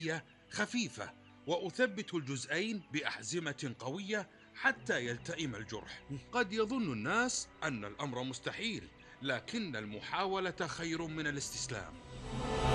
خفيفة، وأثبت الجزئين بأحزمة قوية حتى يلتئم الجرح. قد يظن الناس أن الأمر مستحيل، لكن المحاولة خير من الاستسلام.